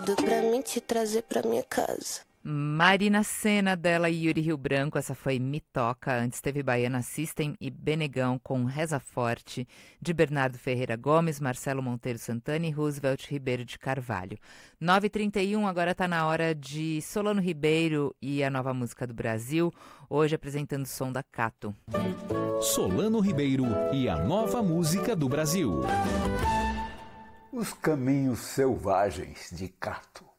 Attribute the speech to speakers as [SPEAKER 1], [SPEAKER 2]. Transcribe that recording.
[SPEAKER 1] tudo pra mim te trazer pra minha casa.
[SPEAKER 2] Marina Sena, dela e Yuri Rio Branco, essa foi Me Toca. Antes teve Baiana System e Benegão com Reza Forte, de Bernardo Ferreira Gomes, Marcelo Monteiro Santana e Roosevelt Ribeiro de Carvalho. 9h31, agora está na hora de Solano Ribeiro e a nova música do Brasil, hoje apresentando o som da Cato.
[SPEAKER 3] Solano Ribeiro e a nova música do Brasil.
[SPEAKER 4] Os Caminhos Selvagens de Cato.